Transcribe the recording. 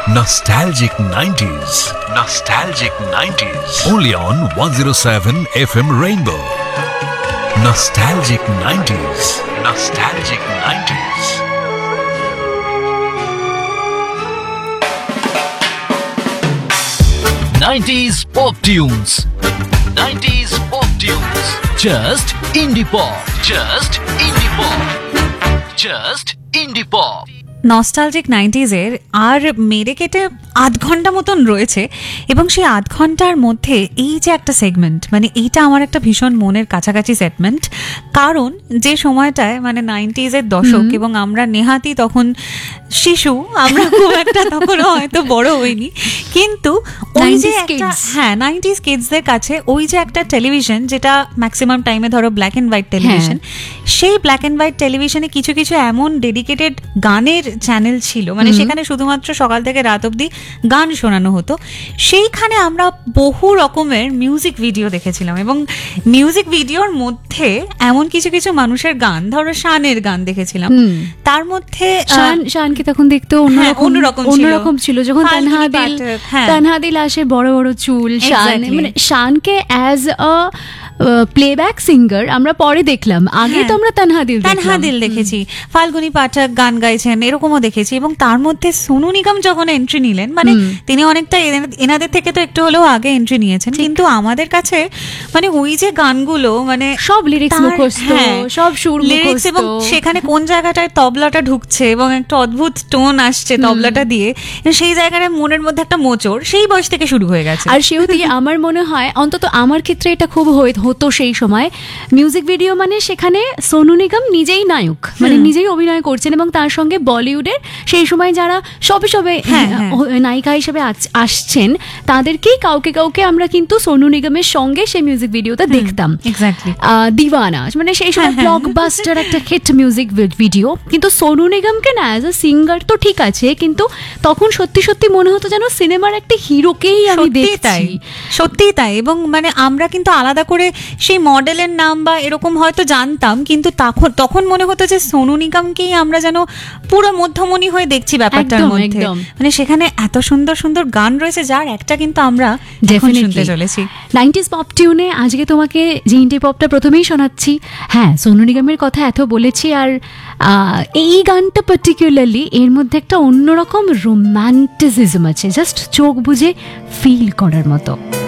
Nostalgic 90s. Nostalgic 90s. Only on 107 FM Rainbow. Nostalgic 90s. Nostalgic 90s. '90s pop tunes. '90s pop tunes. Just indie pop. Just indie pop. Just indie pop. Nostalgic 90s-এর আর মেরে কেটে আধ ঘন্টা মতন রয়েছে এবং সেই আধ ঘন্টার মধ্যে এই যে একটা সেগমেন্ট, মানে এইটা আমার একটা ভীষণ মনের কাছাকাছি সেগমেন্ট। কারণ যে সময়টায় মানে 90s-এর দশক এবং আমরা নেহাতি তখন শিশু, আমরা খুব একটা তখন হয়তো বড় হইনি, কিন্তু ওই যে একটা 90s কিডসদের কাছে ওই যে একটা টেলিভিশন, যেটা ম্যাক্সিমাম টাইমে ধরো ব্ল্যাক অ্যান্ড হোয়াইট টেলিভিশন, সেই ব্ল্যাক অ্যান্ড হোয়াইট টেলিভিশনে কিছু কিছু এমন ডেডিকেটেড গানের চ্যানেল ছিল, মানে সেখানে শুধুমাত্র সকাল থেকে রাত অবধি গান শোনানো হতো। সেইখানে আমরা বহু রকমের মিউজিক ভিডিও দেখেছিলাম এবং মিউজিক ভিডিওর মধ্যে এমন কিছু কিছু মানুষের গান, ধরো শানের গান দেখেছিলাম, তার মধ্যে শানকে তখন দেখতে অন্যরকম ছিল। যখন তানহা দিল আসে, বড় বড় চুল, শান মানে শানকে অ্যাজ আ প্লেব্যাক সিঙ্গার আমরা পরে দেখলাম, আগে তো আমরা তানহা দিল দেখেছি, ফাল্গুনী পাঠক গান গাইছেন এরকমও দেখেছি। এবং তার মধ্যে সোনু নিগম যখন এন্ট্রি নিলেন, মানে তিনি অনেকটা এনাদের থেকে তো একটু হলেও আগে এন্ট্রি নিয়েছেন, কিন্তু আমাদের কাছে মানে ওই যে গানগুলো, মানে সব লিরিক্স মুখস্থ, সব সুর লিরিক্স, এবং সেখানে কোন জায়গাটায় তবলাটা ঢুকছে এবং একটা অদ্ভুত টোন আসছে তবলাটা দিয়ে, সেই জায়গায় মনের মধ্যে একটা মোচড় সেই বয়স থেকে শুরু হয়ে গেছে। আর সেহেতু আমার মনে হয়, অন্তত আমার ক্ষেত্রে এটা খুব হতো সেই সময়, মিউজিক ভিডিও মানে সেখানে সোনু নিগম নিজেই নায়ক, মানে নিজেই অভিনয় করছেন এবং তার সঙ্গে বলিউডের সেই সময় যারা সবে নায়িকা হিসেবে আসছেন তাদেরকেই কাউকে আমরা কিন্তু সোনু নিগমের সঙ্গে সেই মিউজিক ভিডিওটা দেখতাম। দিওয়ানা মানে সেই সময় ব্লকবাস্টার একটা হিট মিউজিক ভিডিও, কিন্তু সোনু নিগমকে না অ্যাজ আ সিঙ্গার তো ঠিক আছে, কিন্তু তখন সত্যি সত্যি মনে হতো যেন সিনেমার একটা হিরোকেই আমি দেখছি। সত্যিই তাই। এবং মানে আমরা কিন্তু আলাদা করে সেই মডেলের নাম বা এরকম হয়তো জানতাম, কিন্তু তখন মনে হতো যে সোনু নিগমকেই আমরা যেন পুরো মধ্যমণি হয়ে দেখছি ব্যাপারটার মধ্যে। মানে সেখানে এত সুন্দর সুন্দর গান রয়েছে, যার একটা কিন্তু আমরা শুনতে চলেছি 90s পপ টিউনে। আজকে তোমাকে যে ইন্ডি পপটা প্রথমেই শোনাচ্ছি, হ্যাঁ সোনু নিগমের কথা এত বলেছি, আর এই গানটা পার্টিকুলারলি এর মধ্যে একটা অন্যরকম রোম্যান্টিসিজম আছে, জাস্ট চোখ বুজে ফিল করার মতো।